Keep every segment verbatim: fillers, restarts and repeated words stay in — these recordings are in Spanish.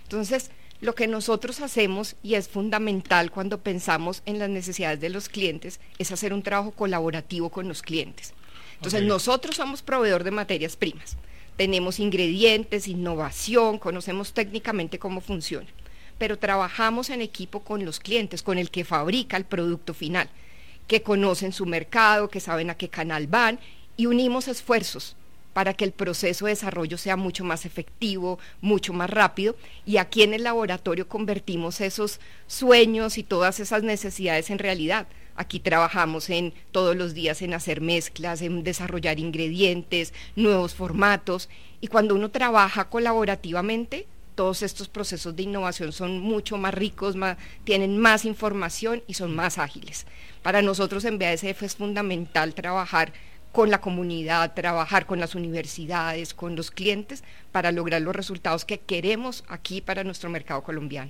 Entonces, lo que nosotros hacemos, y es fundamental cuando pensamos en las necesidades de los clientes, es hacer un trabajo colaborativo con los clientes. Entonces, okay. nosotros somos proveedor de materias primas, tenemos ingredientes, innovación, conocemos técnicamente cómo funciona, pero trabajamos en equipo con los clientes, con el que fabrica el producto final, que conocen su mercado, que saben a qué canal van, y unimos esfuerzos para que el proceso de desarrollo sea mucho más efectivo, mucho más rápido, y aquí en el laboratorio convertimos esos sueños y todas esas necesidades en realidad. Aquí trabajamos en todos los días en hacer mezclas, en desarrollar ingredientes, nuevos formatos, y cuando uno trabaja colaborativamente, todos estos procesos de innovación son mucho más ricos, más, tienen más información y son más ágiles. Para nosotros en B A S F es fundamental trabajar con la comunidad, trabajar con las universidades, con los clientes, para lograr los resultados que queremos aquí para nuestro mercado colombiano.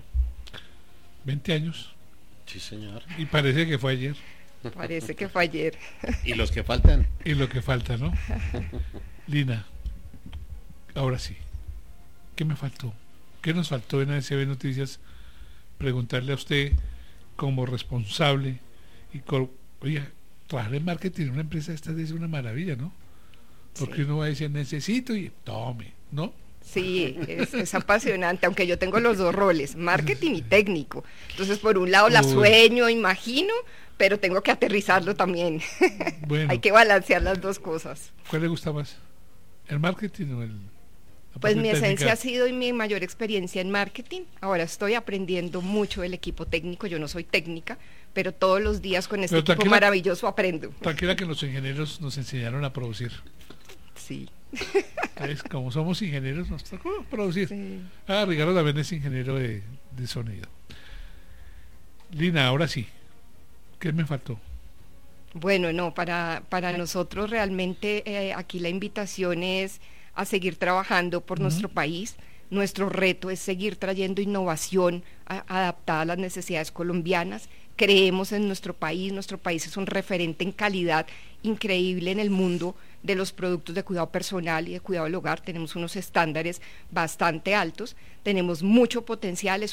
veinte años. Sí, señor. Y parece que fue ayer. Parece que fue ayer. Y los que faltan. Y lo que falta, ¿no? Lina, ahora sí, ¿qué me faltó? ¿Qué nos faltó en A S B Noticias? Preguntarle a usted como responsable y con, oiga, trabajar en marketing en una empresa esta es una maravilla, ¿no? Porque sí. uno va a decir, necesito y tome, ¿no? Sí, es, es apasionante, aunque yo tengo los dos roles, marketing y técnico. Entonces, por un lado la Uy. sueño, imagino, pero tengo que aterrizarlo también. Bueno, hay que balancear las dos cosas. ¿Cuál le gusta más? ¿El marketing o el...? Pues mi técnica? esencia ha sido y mi mayor experiencia en marketing. Ahora estoy aprendiendo mucho del equipo técnico, yo no soy técnica, pero todos los días con este equipo maravilloso aprendo. Tranquila que los ingenieros nos enseñaron a producir. Sí. ¿Ves? Como somos ingenieros nos tocó producir. Sí. Ah, Ricardo también es ingeniero de, de sonido. Lina, ahora sí, ¿qué me faltó? Bueno, no, para, para nosotros realmente eh, aquí la invitación es a seguir trabajando por uh-huh. nuestro país. Nuestro reto es seguir trayendo innovación a, adaptada a las necesidades colombianas. Creemos en nuestro país, nuestro país es un referente en calidad increíble en el mundo de los productos de cuidado personal y de cuidado del hogar. Tenemos unos estándares bastante altos, tenemos mucho potencial, es